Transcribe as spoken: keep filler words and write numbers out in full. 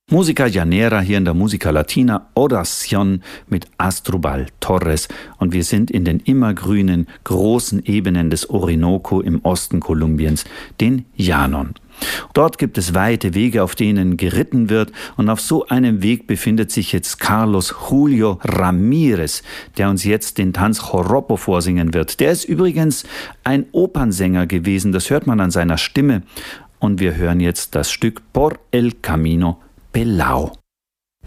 Musica Llanera hier in der Musica Latina, Oración mit Asdrúbal Torres, und wir sind in den immergrünen, großen Ebenen des Orinoco im Osten Kolumbiens, den Llanon. Dort gibt es weite Wege, auf denen geritten wird, und auf so einem Weg befindet sich jetzt Carlos Julio Ramírez, der uns jetzt den Tanz Joropo vorsingen wird. Der ist übrigens ein Opernsänger gewesen, das hört man an seiner Stimme, und wir hören jetzt das Stück Por el Camino Pelao.